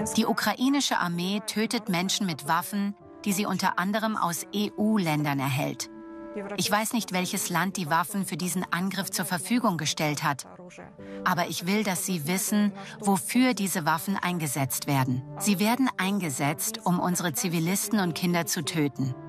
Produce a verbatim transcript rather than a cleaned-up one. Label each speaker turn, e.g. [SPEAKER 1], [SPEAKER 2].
[SPEAKER 1] Die ukrainische Armee tötet Menschen mit Waffen, die sie unter anderem aus E U-Ländern erhält. Ich weiß nicht, welches Land die Waffen für diesen Angriff zur Verfügung gestellt hat. Aber ich will, dass Sie wissen, wofür diese Waffen eingesetzt werden. Sie werden eingesetzt, um unsere Zivilisten und Kinder zu töten.